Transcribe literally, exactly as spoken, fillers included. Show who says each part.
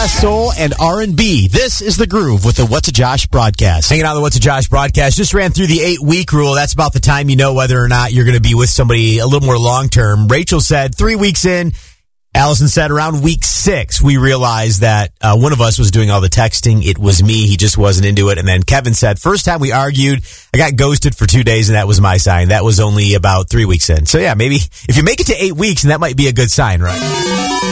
Speaker 1: best soul and R and B. This is The Groove with the What's a Josh broadcast.
Speaker 2: Hanging out on the What's a Josh broadcast. Just ran through the eight-week rule. That's about the time you know whether or not you're going to be with somebody a little more long-term. Rachel said three weeks in. Allison said around week six, we realized that uh, one of us was doing all the texting. It was me. He just wasn't into it. And then Kevin said, first time we argued, I got ghosted for two days, and that was my sign. That was only about three weeks in. So, yeah, maybe if you make it to eight weeks, and that might be a good sign, right?